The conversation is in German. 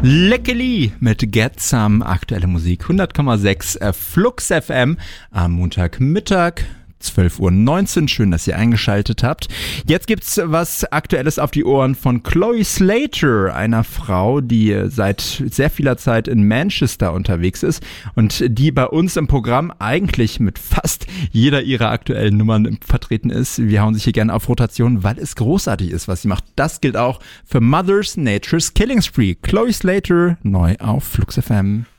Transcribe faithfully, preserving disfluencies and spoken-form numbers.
Leckeli mit Get Some, aktuelle Musik, hundert Komma sechs äh, Flux F M am Montagmittag. zwölf Uhr neunzehn, schön, dass ihr eingeschaltet habt. Jetzt gibt's was Aktuelles auf die Ohren von Chloe Slater, einer Frau, die seit sehr vieler Zeit in Manchester unterwegs ist und die bei uns im Programm eigentlich mit fast jeder ihrer aktuellen Nummern vertreten ist. Wir hauen sich hier gerne auf Rotation, weil es großartig ist, was sie macht. Das gilt auch für Mother's Nature's Killing Spree. Chloe Slater, neu auf Flux F M.